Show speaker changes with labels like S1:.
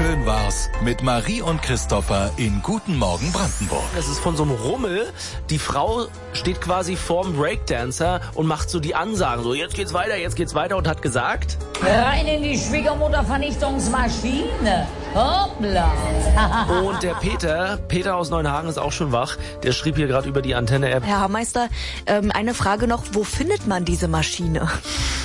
S1: schön war's mit Marie und Christopher in Guten Morgen Brandenburg.
S2: Es ist von so einem Rummel. Die Frau steht quasi vorm Breakdancer und macht so die Ansagen. So, jetzt geht's weiter und hat gesagt...
S3: Rein in die Schwiegermuttervernichtungsmaschine. Hoppla.
S2: Und der Peter aus Neuenhagen ist auch schon wach. Der schrieb hier gerade über die Antenne-App.
S4: Herr Hammeister, eine Frage noch. Wo findet man diese Maschine?